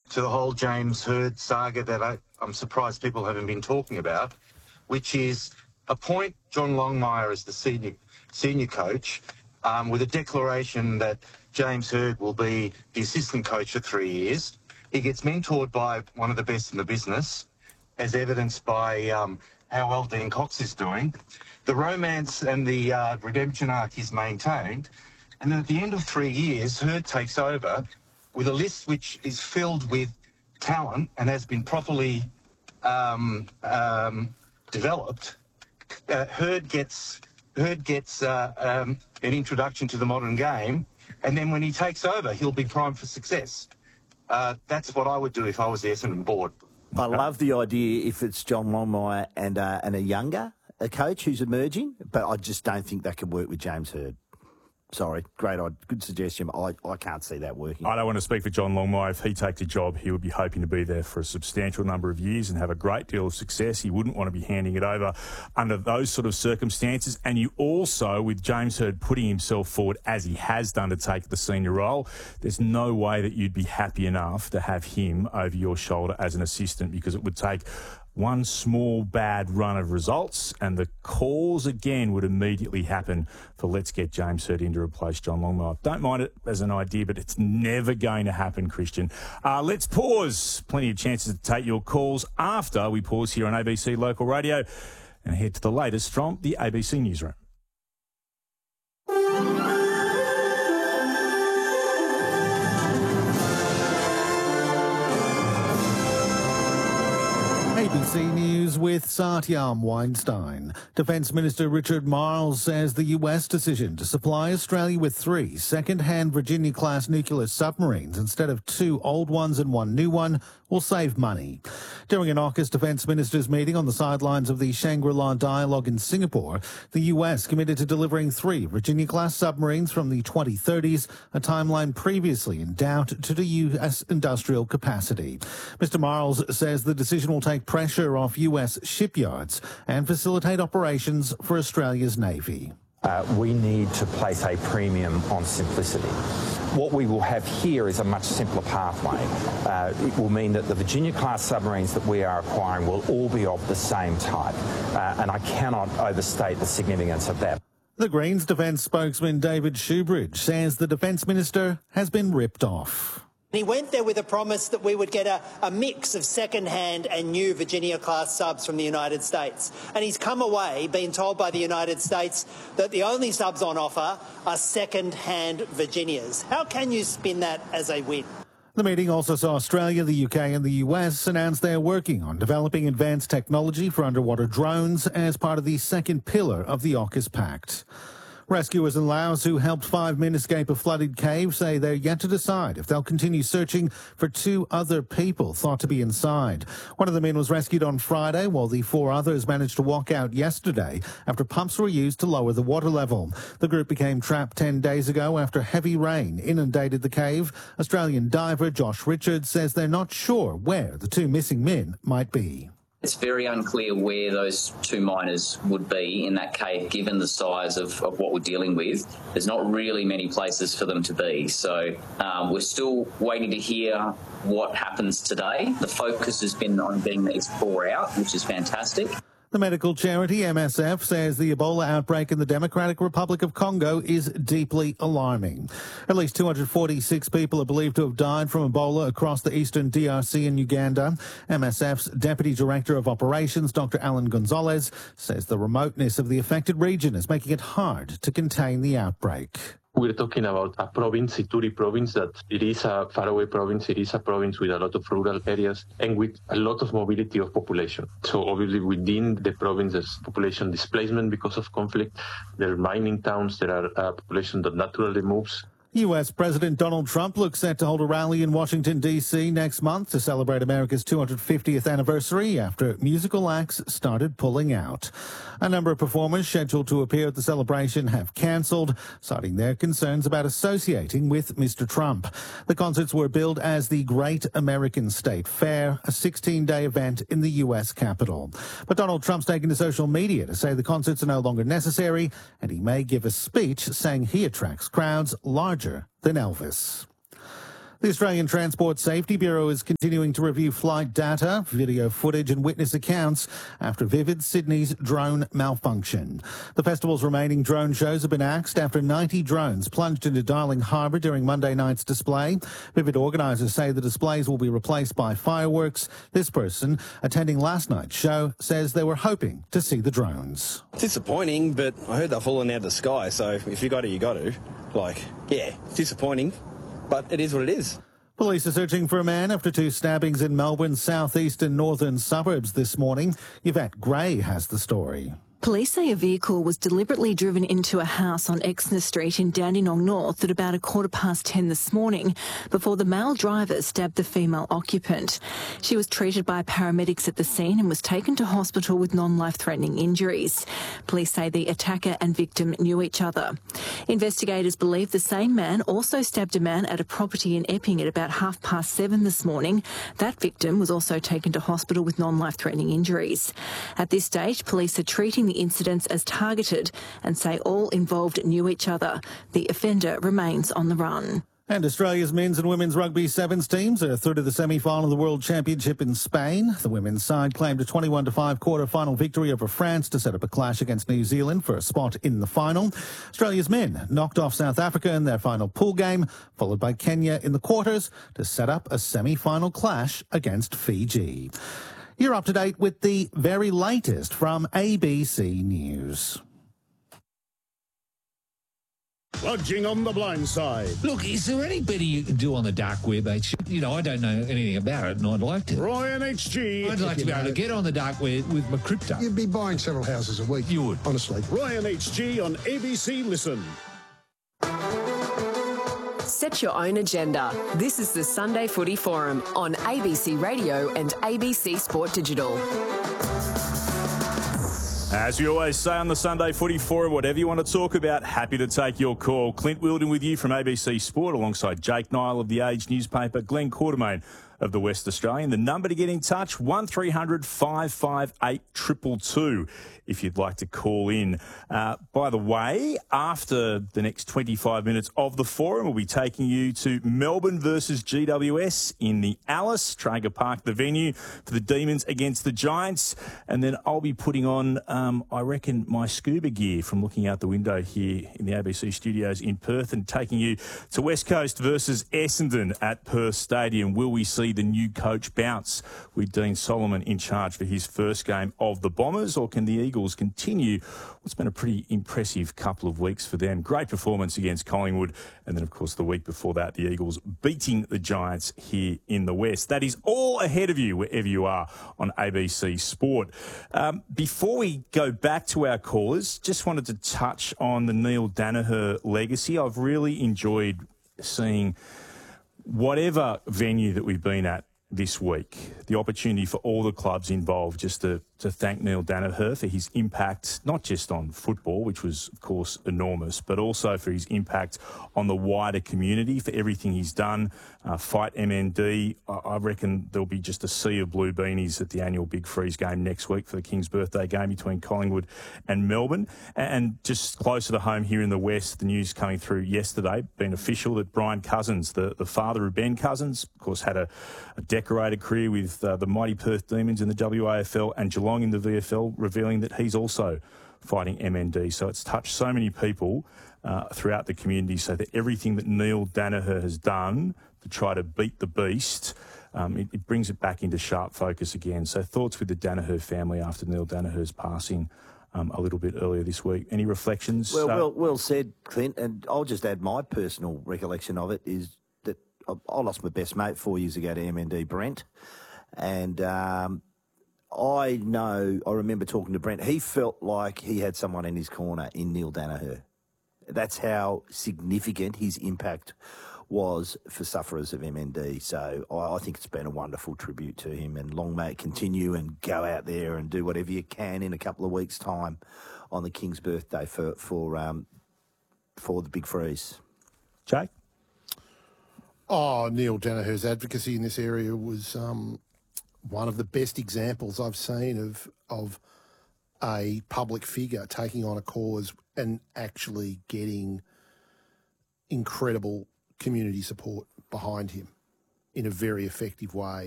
to the whole James Hird saga that I'm surprised people haven't been talking about, which is appoint John Longmire as the senior coach with a declaration that James Hird will be the assistant coach for 3 years. He gets mentored by one of the best in the business, as evidenced by how well Dean Cox is doing. The romance and the redemption arc is maintained. And then at the end of 3 years, Hird takes over with a list which is filled with talent and has been properly developed. Hird gets an introduction to the modern game, and then when he takes over, he'll be primed for success. That's what I would do if I was the Essendon board. I love the idea if it's John Longmire and a younger coach who's emerging, but I just don't think that could work with James Hird. Sorry, good suggestion. I can't see that working. I don't want to speak for John Longmire. If he takes a job, he would be hoping to be there for a substantial number of years and have a great deal of success. He wouldn't want to be handing it over under those sort of circumstances. And you also, with James Hird putting himself forward as he has done to take the senior role, there's no way that you'd be happy enough to have him over your shoulder as an assistant, because it would take one small bad run of results and the calls again would immediately happen for let's get James Hird in to replace John Longmire. Don't mind it as an idea, but it's never going to happen, Christian. Let's pause. Plenty of chances to take your calls after we pause here on ABC Local Radio and head to the latest from the ABC Newsroom. ABC News with Satyam Weinstein. Defence Minister Richard Marles says the US decision to supply Australia with 3 second-hand Virginia-class nuclear submarines instead of 2 old ones and 1 new one will save money. During an AUKUS Defence Ministers meeting on the sidelines of the Shangri-La Dialogue in Singapore, the US committed to delivering 3 Virginia-class submarines from the 2030s, a timeline previously in doubt to the US industrial capacity. Mr Marles says the decision will take pressure off US shipyards and facilitate operations for Australia's Navy. We need to place a premium on simplicity. What we will have here is a much simpler pathway. It will mean that the Virginia-class submarines that we are acquiring will all be of the same type, and I cannot overstate the significance of that. The Greens Defence spokesman David Shoebridge says the Defence Minister has been ripped off. He went there with a promise that we would get a mix of second-hand and new Virginia-class subs from the United States. And he's come away being told by the United States that the only subs on offer are second-hand Virginias. How can you spin that as a win? The meeting also saw Australia, the UK and the US announce they're working on developing advanced technology for underwater drones as part of the second pillar of the AUKUS Pact. Rescuers in Laos who helped 5 men escape a flooded cave say they're yet to decide if they'll continue searching for 2 other people thought to be inside. One of the men was rescued on Friday, while the 4 others managed to walk out yesterday after pumps were used to lower the water level. The group became trapped 10 days ago after heavy rain inundated the cave. Australian diver Josh Richards says they're not sure where the 2 missing men might be. It's very unclear where those 2 miners would be in that cave, given the size of what we're dealing with. There's not really many places for them to be. So we're still waiting to hear what happens today. The focus has been on getting these 4 out, which is fantastic. The medical charity MSF says the Ebola outbreak in the Democratic Republic of Congo is deeply alarming. At least 246 people are believed to have died from Ebola across the eastern DRC and Uganda. MSF's Deputy Director of Operations, Dr. Alan Gonzalez, says the remoteness of the affected region is making it hard to contain the outbreak. We're talking about a province, Ituri province, that it is a faraway province. It is a province with a lot of rural areas and with a lot of mobility of population. So obviously within the province there's population displacement because of conflict. There are mining towns. There are a population that naturally moves. U.S. President Donald Trump looks set to hold a rally in Washington, D.C. next month to celebrate America's 250th anniversary after musical acts started pulling out. A number of performers scheduled to appear at the celebration have cancelled, citing their concerns about associating with Mr. Trump. The concerts were billed as the Great American State Fair, a 16-day event in the U.S. Capitol. But Donald Trump's taken to social media to say the concerts are no longer necessary, and he may give a speech saying he attracts crowds larger than Elvis. The Australian Transport Safety Bureau is continuing to review flight data, video footage and witness accounts after Vivid Sydney's drone malfunction. The festival's remaining drone shows have been axed after 90 drones plunged into Darling Harbour during Monday night's display. Vivid organisers say the displays will be replaced by fireworks. This person, attending last night's show, says they were hoping to see the drones. Disappointing, but I heard they're falling out of the sky, so if you got to, you got to. It's disappointing. But it is what it is. Police are searching for a man after 2 stabbings in Melbourne's southeast and northern suburbs this morning. Yvette Gray has the story. Police say a vehicle was deliberately driven into a house on Exner Street in Dandenong North at about 10:15 this morning before the male driver stabbed the female occupant. She was treated by paramedics at the scene and was taken to hospital with non-life-threatening injuries. Police say the attacker and victim knew each other. Investigators believe the same man also stabbed a man at a property in Epping at about 7:30 this morning. That victim was also taken to hospital with non-life-threatening injuries. At this stage, police are treating the incidents as targeted and say all involved knew each other. The offender remains on the run. And Australia's men's and women's rugby sevens teams are through to the semi-final of the World Championship in Spain. The women's side claimed a 21-5 quarter-final victory over France to set up a clash against New Zealand for a spot in the final. Australia's men knocked off South Africa in their final pool game, followed by Kenya in the quarters to set up a semi-final clash against Fiji. You're up to date with the very latest from ABC News. Lodging on the blind side. Look, is there any better you can do on the dark web, H? You know, I don't know anything about it, and I'd like to. Ryan HG. I'd like to be able to get on the dark web with my crypto. You'd be buying several houses a week. You would. Honestly. Ryan HG on ABC Listen. Set your own agenda. This is the Sunday Footy Forum on ABC Radio and ABC Sport Digital. As we always say on the Sunday Footy Forum, whatever you want to talk about, happy to take your call. Clint Wilden with you from ABC Sport alongside Jake Nile of The Age newspaper, Glenn Quartermain of the West Australian. The number to get in touch, 1300 558 222 if you'd like to call in. By the way, after the next 25 minutes of the forum, we'll be taking you to Melbourne versus GWS in the Alice, Traeger Park, the venue for the Demons against the Giants. And then I'll be putting on, I reckon, my scuba gear from looking out the window here in the ABC studios in Perth and taking you to West Coast versus Essendon at Perth Stadium. Will we see the new coach bounce with Dean Solomon in charge for his first game of the Bombers, or can the Eagles continue what's been a pretty impressive couple of weeks for them? Great performance against Collingwood, and then of course the week before that the Eagles beating the Giants here in the West. That is all ahead of you wherever you are on ABC Sport. Before we go back to our callers, just wanted to touch on the Neil Daniher legacy. I've really enjoyed seeing whatever venue that we've been at this week, the opportunity for all the clubs involved just to thank Neil Daniher for his impact, not just on football, which was, of course, enormous, but also for his impact on the wider community, for everything he's done. Fight MND. I reckon there'll be just a sea of blue beanies at the annual Big Freeze game next week for the King's birthday game between Collingwood and Melbourne. And just closer to home here in the West, the news coming through yesterday, been official that Brian Cousins, the father of Ben Cousins, of course, had a decorated career with the mighty Perth Demons in the WAFL and Geelong in the VFL, revealing that he's also fighting MND. So it's touched so many people throughout the community, so that everything that Neil Daniher has done to try to beat the beast, it brings it back into sharp focus again. So thoughts with the Daniher family after Neil Daniher's passing a little bit earlier this week. Any reflections? Well said, Clint, and I'll just add my personal recollection of it is that I lost my best mate 4 years ago to MND, Brent, and I remember talking to Brent. He felt like he had someone in his corner in Neil Daniher. That's how significant his impact was for sufferers of MND. So I think it's been a wonderful tribute to him, and long may it continue, and go out there and do whatever you can in a couple of weeks' time on the King's birthday for the Big Freeze. Jake? Oh, Neil Daniher's advocacy in this area was one of the best examples I've seen of a public figure taking on a cause and actually getting incredible community support behind him in a very effective way.